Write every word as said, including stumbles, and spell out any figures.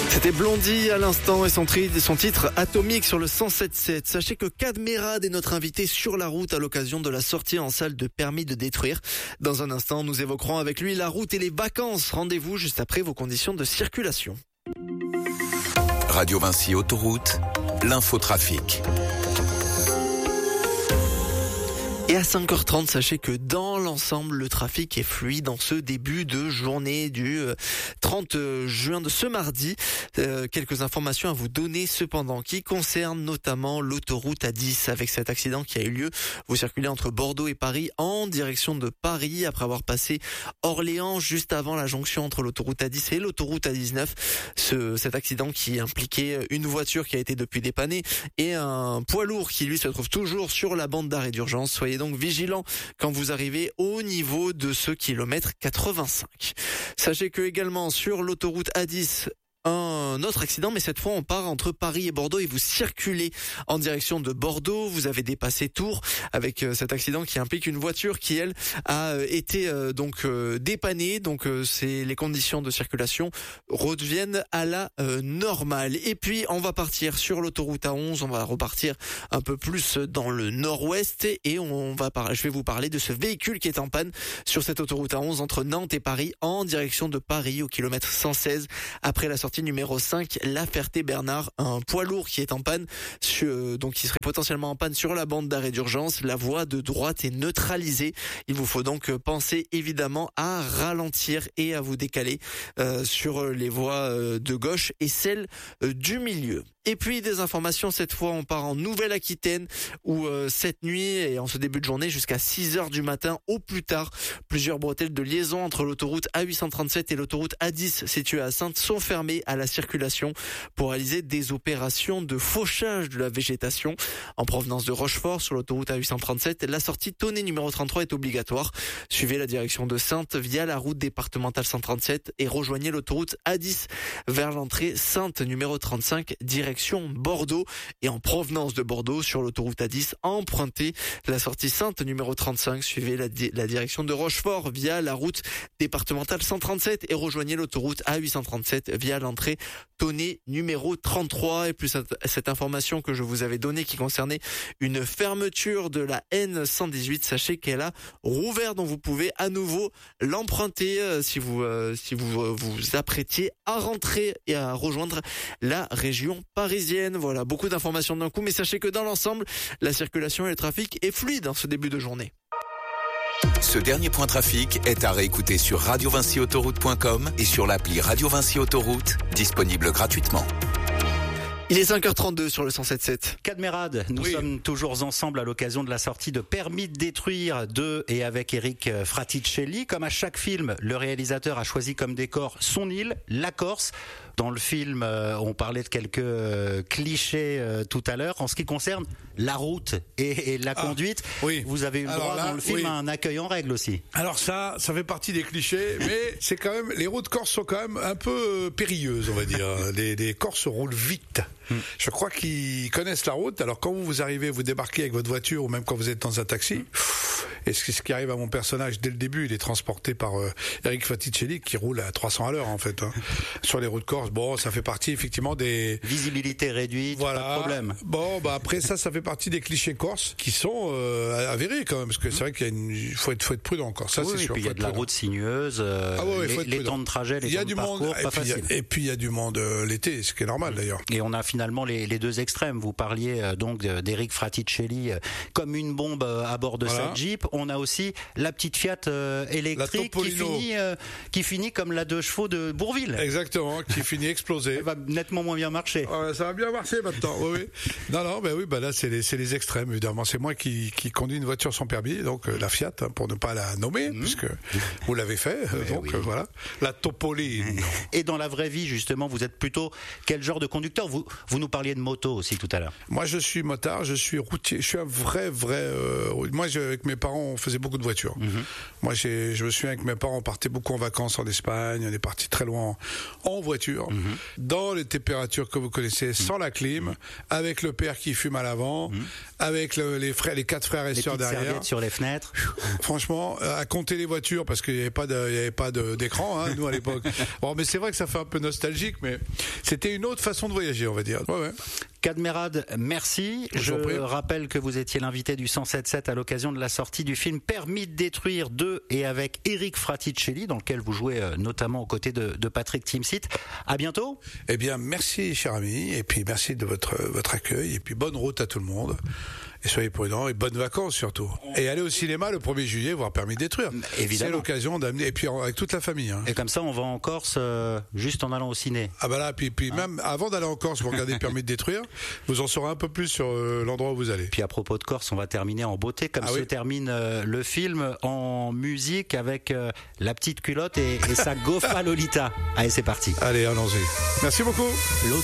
C'était Blondie à l'instant et son, tri, son titre Atomique sur le cent sept sept. Sachez que Kad Merad est notre invité sur la route à l'occasion de la sortie en salle de Permis de détruire. Dans un instant, nous évoquerons avec lui la route et les vacances. Rendez-vous juste après vos conditions de circulation. Radio Vinci Autoroute, l'infotrafic. Et à cinq heures trente, sachez que dans l'ensemble, le trafic est fluide en ce début de journée du trente juin de ce mardi. Euh, quelques informations à vous donner cependant qui concernent notamment l'autoroute A dix avec cet accident qui a eu lieu. Vous circulez entre Bordeaux et Paris en direction de Paris après avoir passé Orléans juste avant la jonction entre l'autoroute A dix et l'autoroute A dix-neuf. Ce, cet accident qui impliquait une voiture qui a été depuis dépannée et un poids lourd qui lui se trouve toujours sur la bande d'arrêt d'urgence. Soyez donc vigilant quand vous arrivez au niveau de ce kilomètre quatre-vingt-cinq. Sachez que également sur l'autoroute A dix, un autre accident, mais cette fois on part entre Paris et Bordeaux et vous circulez en direction de Bordeaux. Vous avez dépassé Tours avec euh, cet accident qui implique une voiture qui elle a euh, été euh, donc euh, dépannée. Donc euh, c'est les conditions de circulation redeviennent à la euh, normale. Et puis on va partir sur l'autoroute A onze. On va repartir un peu plus dans le nord-ouest et on va par... je vais vous parler de ce véhicule qui est en panne sur cette autoroute A onze entre Nantes et Paris en direction de Paris au kilomètre cent seize après la sortie numéro cinq, La Ferté-Bernard, un poids lourd qui est en panne, sur, donc qui serait potentiellement en panne sur la bande d'arrêt d'urgence. La voie de droite est neutralisée. Il vous faut donc penser évidemment à ralentir et à vous décaler euh, sur les voies de gauche et celles du milieu. Et puis des informations, cette fois on part en Nouvelle-Aquitaine où euh, cette nuit et en ce début de journée jusqu'à six heures du matin au plus tard, plusieurs bretelles de liaison entre l'autoroute A huit cent trente-sept et l'autoroute A dix située à Saintes sont fermées à la circulation pour réaliser des opérations de fauchage de la végétation. En provenance de Rochefort sur l'autoroute A huit cent trente-sept, la sortie Tonnet numéro trente-trois est obligatoire. Suivez la direction de Saintes via la route départementale cent trente-sept et rejoignez l'autoroute A dix vers l'entrée Saintes numéro trente-cinq direction Bordeaux. Et en provenance de Bordeaux sur l'autoroute A dix, empruntez la sortie Saintes numéro trente-cinq, suivez la, di- la direction de Rochefort via la route départementale cent trente-sept et rejoignez l'autoroute A huit cent trente-sept via l'entrée Tonnet numéro trente-trois. Et plus cette, cette information que je vous avais donnée qui concernait une fermeture de la N cent dix-huit, sachez qu'elle a rouvert, donc vous pouvez à nouveau l'emprunter euh, si vous euh, si vous euh, vous apprêtiez à rentrer et à rejoindre la région parisienne. Voilà, beaucoup d'informations d'un coup, mais sachez que dans l'ensemble, la circulation et le trafic est fluide en ce début de journée. Ce dernier point trafic est à réécouter sur radio vinci autoroute point com et sur l'appli Radio Vinci Autoroute, disponible gratuitement. Il est cinq heures trente-deux sur le cent sept sept. Kad Merad, nous oui. sommes toujours ensemble à l'occasion de la sortie de Permis de détruire de et avec Eric Fraticelli. Comme à chaque film, le réalisateur a choisi comme décor son île, la Corse. Dans le film, euh, on parlait de quelques euh, clichés euh, tout à l'heure. En ce qui concerne la route et, et la ah, conduite, oui. vous avez eu le droit là, dans le film oui. à un accueil en règle aussi. Alors ça, ça fait partie des clichés, mais c'est quand même, les routes corses sont quand même un peu périlleuses, on va dire. Les, les Corses roulent vite. Hmm. Je crois qu'ils connaissent la route. Alors quand vous, vous arrivez, vous débarquez avec votre voiture ou même quand vous êtes dans un taxi, et ce qui arrive à mon personnage dès le début, il est transporté par euh, Eric Fraticelli qui roule à trois cents à l'heure en fait hein, sur les routes corses. Bon, ça fait partie effectivement des visibilité réduite, voilà. Pas de problème. Bon, bah après ça, ça fait partie des clichés corses qui sont euh, avérés quand même, parce que c'est vrai qu'il y a une, faut être, faut être prudent encore. Ça, oui, c'est et sûr. Puis il y a de la route sinueuse, euh, ah ouais, les, les temps de trajet, les temps de parcours, monde, pas et puis, facile. Et puis il y a du monde euh, l'été, ce qui est normal d'ailleurs. Et on a finalement les, les deux extrêmes. Vous parliez euh, donc d'Eric Fraticelli euh, comme une bombe euh, à bord de voilà. sa Jeep. On a aussi la petite Fiat euh, électrique qui finit, euh, qui finit comme la deux chevaux de Bourvil. Exactement, qui finit explosée. Elle va nettement moins bien marcher. Ouais, ça va bien marcher maintenant. Oui, oui. Non, non, ben oui, ben là c'est les, c'est les extrêmes évidemment. C'est moi qui, qui conduis une voiture sans permis, donc euh, la Fiat hein, pour ne pas la nommer, mmh. puisque vous l'avez fait. Euh, donc oui. euh, voilà, la Topolino. Et dans la vraie vie justement, vous êtes plutôt quel genre de conducteur ? Vous, vous nous parliez de moto aussi tout à l'heure. Moi, je suis motard, je suis routier, je suis un vrai, vrai. Euh, moi, je, avec mes parents, on faisait beaucoup de voitures. Mmh. Moi, j'ai, je me souviens que mes parents partaient beaucoup en vacances en Espagne. On est partis très loin en voiture, mmh. dans les températures que vous connaissez, sans mmh. la clim, avec le père qui fume à l'avant, mmh. avec le, les frères, les quatre frères et les sœurs derrière. Serviettes sur les fenêtres. Franchement, à compter les voitures parce qu'il n'y avait pas de, il y avait pas de, d'écran, hein, nous à l'époque. Bon, mais c'est vrai que ça fait un peu nostalgique, mais c'était une autre façon de voyager, on va dire. Ouais, ouais. Kadmerad, merci. Je, Je rappelle que vous étiez l'invité du cent sept sept à l'occasion de la sortie du film Permis de détruire de et avec Eric Fraticelli, dans lequel vous jouez notamment aux côtés de, de Patrick Timsit. À bientôt. Eh bien, merci, cher ami, et puis merci de votre, votre accueil, et puis bonne route à tout le monde. Et soyez prudents et bonnes vacances surtout. Et allez au cinéma le premier juillet voir Permis de détruire. Évidemment. C'est l'occasion d'amener, et puis avec toute la famille. Hein. Et comme ça, on va en Corse euh, juste en allant au ciné. Ah bah là, puis, puis hein? Même avant d'aller en Corse pour regarder Permis de détruire, vous en saurez un peu plus sur euh, l'endroit où vous allez. Puis à propos de Corse, on va terminer en beauté, comme ah se oui. termine euh, le film en musique avec euh, La Petite Culotte et, et sa Gofa Lolita. Allez, c'est parti. Allez, allons-y. Merci beaucoup.